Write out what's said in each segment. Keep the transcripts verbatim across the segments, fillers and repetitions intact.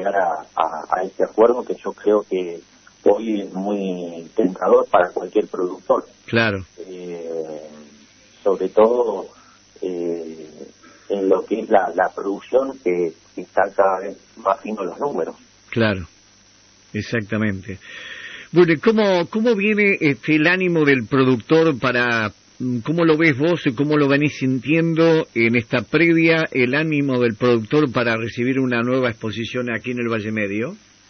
llegar a, a, a ese acuerdo que yo creo que hoy es muy tentador para cualquier productor. Claro. Eh, sobre todo eh, en lo que es la, la producción, que, que está cada vez más fino los números. Claro, exactamente. Bueno, ¿cómo, cómo viene este, el ánimo del productor para, cómo lo ves vos y cómo lo venís sintiendo en esta previa, el ánimo del productor para recibir una nueva exposición aquí en el Valle Medio?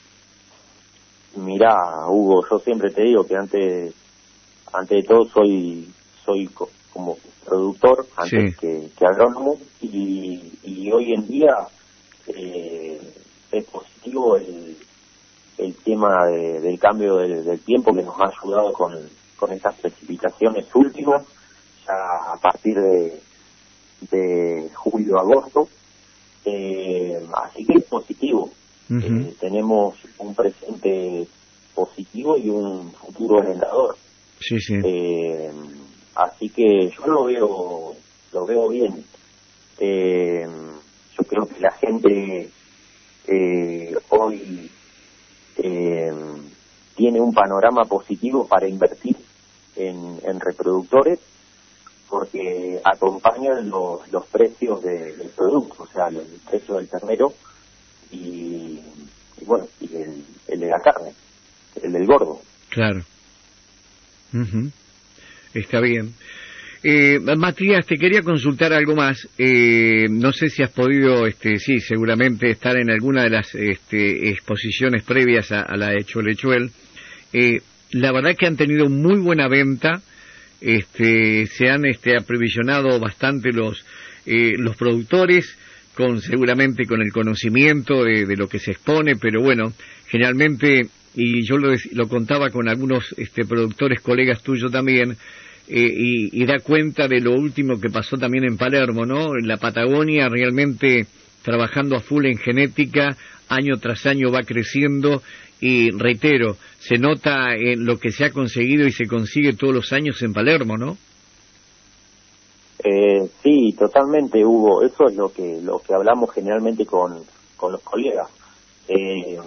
Mirá, Hugo, yo siempre te digo que antes, antes de todo soy, soy co como productor antes sí. que, que agrónomo, y, y hoy en día eh, es positivo el, el tema de, del cambio del, del tiempo, que nos ha ayudado con, con estas precipitaciones últimas, ya a partir de, de julio-agosto, eh, así que es positivo. Uh-huh. eh, tenemos un presente positivo y un futuro alentador. Sí, sí. Eh, así que yo lo veo, lo veo bien. Eh, yo creo que la gente eh, hoy eh, tiene un panorama positivo para invertir en, en reproductores, porque acompañan los, los precios de, del producto, o sea, el precio del ternero y, y bueno, y el, el de la carne, el del gordo. Claro. Uh-huh. Está bien. Eh, Matías, te quería consultar algo más. Eh, no sé si has podido, este, sí, seguramente estar en alguna de las este, exposiciones previas a, a la de Cholechuel. Eh, la verdad que han tenido muy buena venta. Este, se han este, aprovisionado bastante los eh, los productores, con seguramente con el conocimiento de, de lo que se expone, pero bueno, generalmente, y yo lo, lo contaba con algunos este, productores, colegas tuyos también, eh, y, y da cuenta de lo último que pasó también en Palermo, ¿no? En la Patagonia, realmente trabajando a full en genética, año tras año va creciendo, y reitero, se nota en lo que se ha conseguido y se consigue todos los años en Palermo, ¿no? Eh, sí, totalmente, Hugo. Eso es lo que lo que hablamos generalmente con, con los colegas. Eh,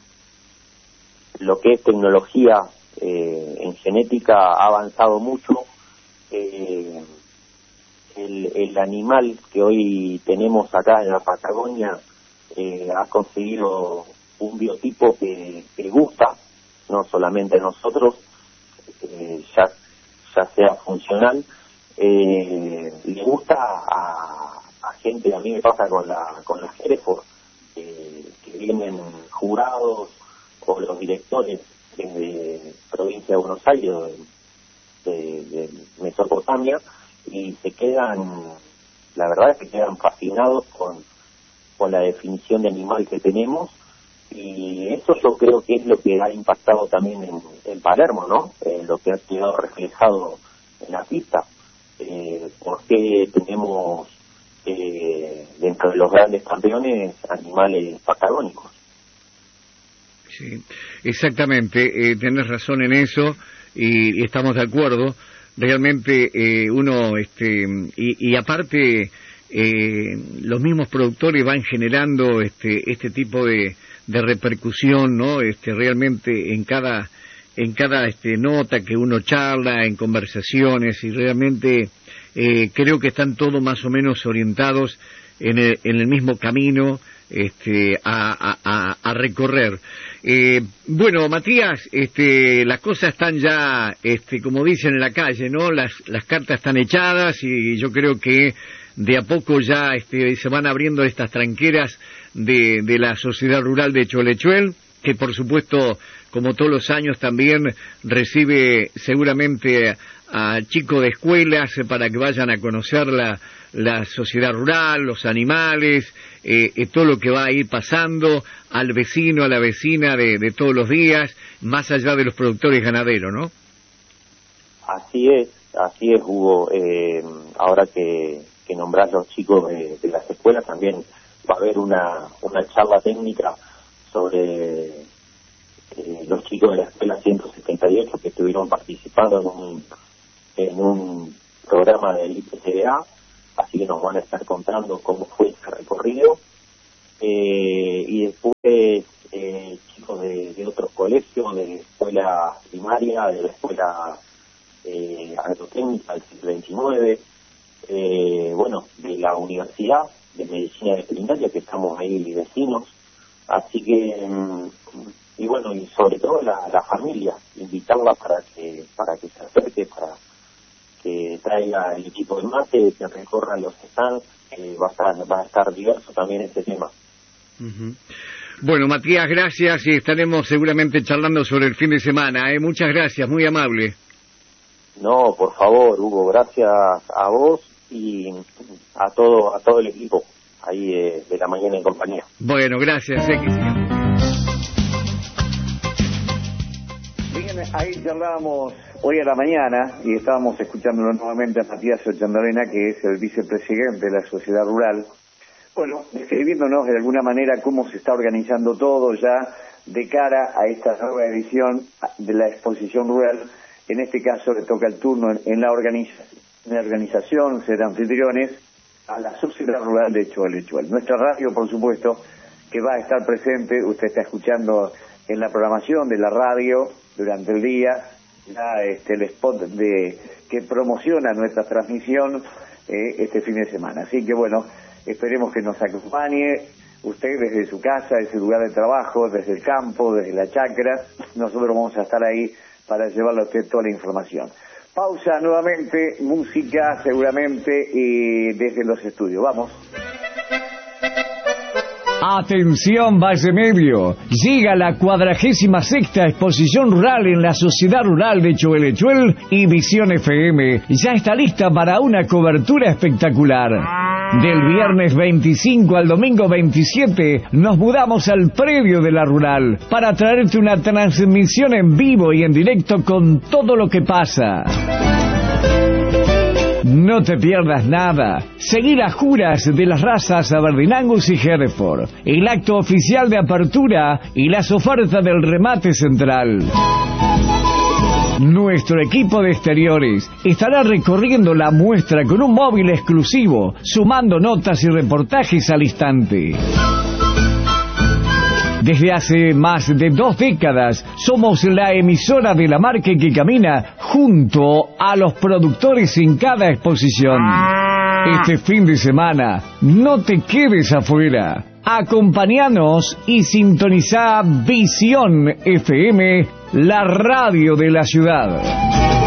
lo que es tecnología eh, en genética ha avanzado mucho. Eh, el, el animal que hoy tenemos acá en la Patagonia eh, ha conseguido un biotipo que, que gusta, no solamente a nosotros, eh, ya, ya sea funcional. Eh, le gusta a, a gente, a mí me pasa con la con las Hereford, eh, que vienen jurados o los directores de provincia de Buenos Aires, de, de, de Mesopotamia, y se quedan, la verdad es que quedan fascinados con, con la definición de animal que tenemos, y eso yo creo que es lo que ha impactado también en, en Palermo, ¿no? Eh, lo que ha quedado reflejado en la pista. Eh, porque tenemos eh, dentro de los grandes campeones animales patagónicos. Sí, exactamente, eh, tenés razón en eso y, y estamos de acuerdo. Realmente eh, uno, este, y, y aparte eh, los mismos productores van generando este, este tipo de, de repercusión, ¿no? Este, realmente en cada en cada este, nota que uno charla, en conversaciones, y realmente eh, creo que están todos más o menos orientados en el, en el mismo camino este, a, a, a recorrer. Eh, bueno, Matías, este, las cosas están ya, este, como dicen en la calle, ¿no? Las, las cartas están echadas y yo creo que de a poco ya este, se van abriendo estas tranqueras de, de la Sociedad Rural de Cholechuel, que por supuesto, como todos los años, también recibe seguramente a chicos de escuelas para que vayan a conocer la, la sociedad rural, los animales, eh, eh, todo lo que va a ir pasando, al vecino, a la vecina de, de todos los días, más allá de los productores ganaderos, ¿no? Así es, así es, Hugo. Eh, ahora que, que nombrás los chicos de, de las escuelas, también va a haber una, una charla técnica sobre eh, los chicos de la escuela ciento setenta y ocho que estuvieron participando en un, en un programa del I P C D A, así que nos van a estar contando cómo fue ese recorrido, eh, y después después eh, chicos de, de otros colegios, de la escuela primaria, de la escuela eh, agrotécnica del siglo veintinueve, eh, bueno, de la Universidad de Medicina Veterinaria, que estamos ahí vecinos, así que, y bueno, y sobre todo la, la familia, invitarla para que para que se acerque, para que traiga el equipo de mate, que recorra los stands, que va a estar, va a estar diverso también este tema. Uh-huh. Bueno, Matías, gracias, y estaremos seguramente charlando sobre el fin de semana, ¿eh? Muchas gracias, muy amable. No, por favor, Hugo, gracias a vos y a todo a todo el equipo ahí de, de La Mañana en Compañía. Bueno, gracias. Eh. Bien, ahí charlábamos hoy a la mañana y estábamos escuchándolo nuevamente a Matías Ochandarena, que es el vicepresidente de la Sociedad Rural. Bueno, describiéndonos de alguna manera cómo se está organizando todo ya de cara a esta nueva edición de la exposición rural. En este caso le toca el turno en, en, la, organiza, en la organización, ser anfitriones, a la Sociedad Rural de Cholechuel. Nuestra radio, por supuesto, que va a estar presente, usted está escuchando en la programación de la radio durante el día, ya este, el spot de que promociona nuestra transmisión eh, este fin de semana. Así que bueno, esperemos que nos acompañe usted desde su casa, desde su lugar de trabajo, desde el campo, desde la chacra. Nosotros vamos a estar ahí para llevarle a usted toda la información. Pausa nuevamente, música seguramente y desde los estudios. Vamos. Atención Valle Medio, llega la cuadragésima sexta exposición rural en la Sociedad Rural de Cholechuel y Visión F M. Ya está lista para una cobertura espectacular. Del viernes veinticinco al domingo veintisiete nos mudamos al predio de la Rural para traerte una transmisión en vivo y en directo con todo lo que pasa. No te pierdas nada. Seguí las juras de las razas Aberdeen Angus y Hereford, el acto oficial de apertura y las ofertas del remate central. Nuestro equipo de exteriores estará recorriendo la muestra con un móvil exclusivo, sumando notas y reportajes al instante. Desde hace más de dos décadas somos la emisora de la marca que camina junto a los productores en cada exposición. Este fin de semana no te quedes afuera. Acompáñanos y sintoniza Visión F M, la radio de la ciudad.